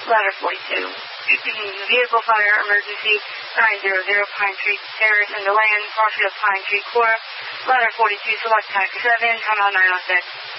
Ladder 42. Vehicle fire emergency 900 Pine Tree Terrace in the land, Marshfield Pine Tree Core. Ladder 42, select taxi 7, come on 906.